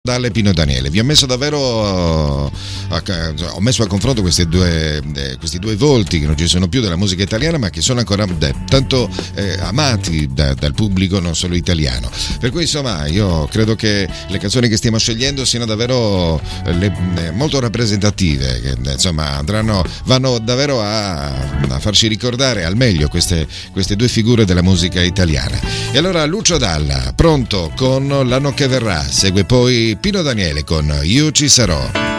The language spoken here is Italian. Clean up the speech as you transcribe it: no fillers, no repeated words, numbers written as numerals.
Dalle Pino Daniele. Vi ho messo davvero ho messo a confronto questi due volti che non ci sono più della musica italiana, ma che sono ancora tanto amati dal pubblico non solo italiano. Per cui insomma io credo che le canzoni che stiamo scegliendo siano davvero molto rappresentative, che insomma vanno davvero a farci ricordare al meglio queste due figure della musica italiana. E allora Lucio Dalla pronto con L'anno che verrà, segue poi Pino Daniele con Io ci sarò.